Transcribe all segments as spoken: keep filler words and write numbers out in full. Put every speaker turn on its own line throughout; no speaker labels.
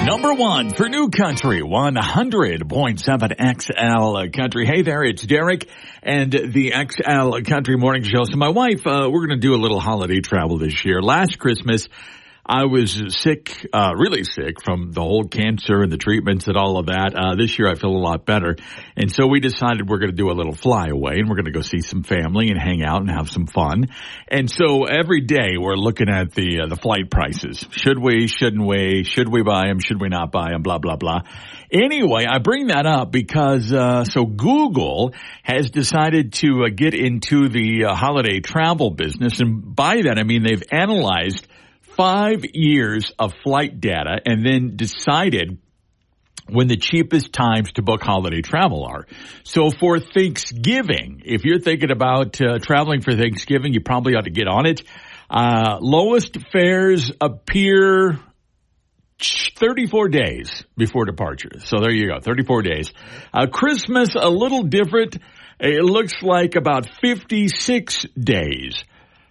Number one for New Country, one hundred point seven X L Country. Hey there, it's Derek and the X L Country Morning Show. So my wife, uh, we're going to do a little holiday travel this year. Last Christmas, I was sick, uh, really sick from the whole cancer and the treatments and all of that. Uh, this year I feel a lot better. And so we decided we're going to do a little flyaway and we're going to go see some family and hang out and have some fun. And so every day we're looking at the, uh, the flight prices. Should we, shouldn't we, should we buy them, should we not buy them, blah, blah, blah. Anyway, I bring that up because, uh, so Google has decided to uh, get into the uh, holiday travel business. And by that, I mean they've analyzed five years of flight data and then decided when the cheapest times to book holiday travel are. So for Thanksgiving, if you're thinking about uh, traveling for Thanksgiving, you probably ought to get on it. Uh, lowest fares appear thirty-four days before departure. So there you go, thirty-four days. Uh, Christmas, a little different. It looks like about fifty-six days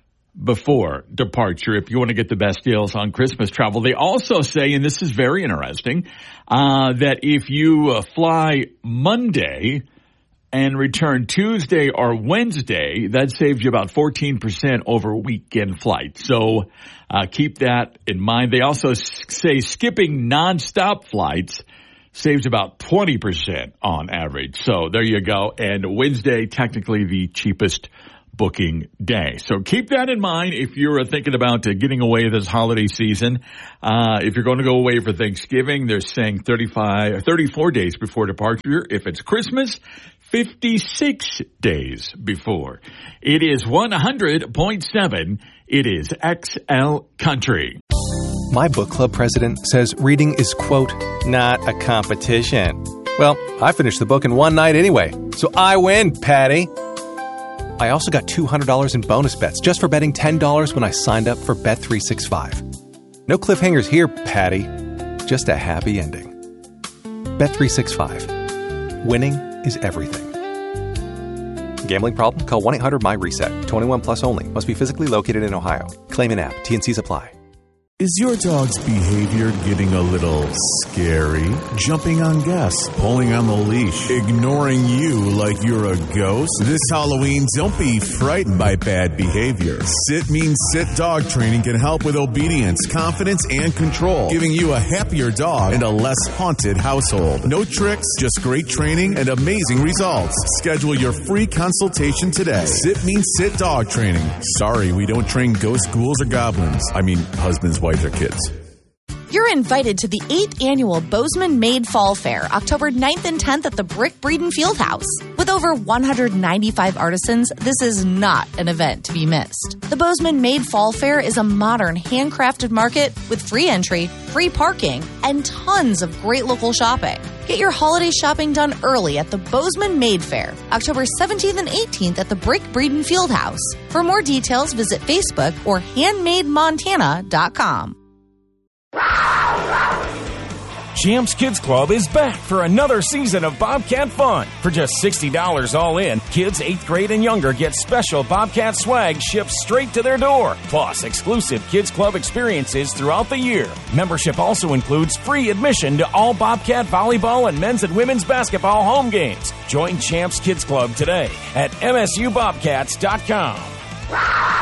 before departure if you want to get the best deals on Christmas travel. They also say, and this is very interesting, uh, that if you uh, fly Monday and return Tuesday or Wednesday, that saves you about fourteen percent over weekend flights. So uh, keep that in mind. They also say skipping nonstop flights saves about twenty percent on average. So there you go. And Wednesday, technically the cheapest booking day. So keep that in mind if you're uh, thinking about uh, getting away this holiday season. Uh, if you're going to go away for Thanksgiving, they're saying thirty-five, thirty-four days before departure. If it's Christmas, fifty-six days before. It is one hundred point seven. It is X L Country.
My book club president says reading is, quote, not a competition. Well, I finished the book in one night anyway, so I win, Patty. I also got two hundred dollars in bonus bets just for betting ten dollars when I signed up for Bet three sixty-five. No cliffhangers here, Patty. Just a happy ending. Bet three sixty-five. Winning is everything. Gambling problem? Call one eight hundred my reset. twenty-one plus only. Must be physically located in Ohio. Claim in app. T and C's apply.
Is your dog's behavior getting a little scary? Jumping on guests, pulling on the leash, ignoring you like you're a ghost? This Halloween, don't be frightened by bad behavior. Sit Means Sit Dog Training can help with obedience, confidence, and control, giving you a happier dog and a less haunted household. No tricks, just great training and amazing results. Schedule your free consultation today. Sit Means Sit Dog Training. Sorry, we don't train ghosts, ghouls, or goblins. I mean, husbands, wives, or kids.
You're invited to the eighth Annual Bozeman Made Fall Fair, October ninth and tenth at the Brick Breeden Fieldhouse. With over one hundred ninety-five artisans, this is not an event to be missed. The Bozeman Made Fall Fair is a modern, handcrafted market with free entry, free parking, and tons of great local shopping. Get your holiday shopping done early at the Bozeman Made Fair, October seventeenth and eighteenth at the Brick Breeden Fieldhouse. For more details, visit Facebook or handmade montana dot com.
Champs Kids Club is back for another season of Bobcat fun. For just sixty dollars all in, kids eighth grade and younger get special Bobcat swag shipped straight to their door, plus exclusive Kids Club experiences throughout the year. Membership also includes free admission to all Bobcat volleyball and men's and women's basketball home games. Join Champs Kids Club today at M S U bobcats dot com.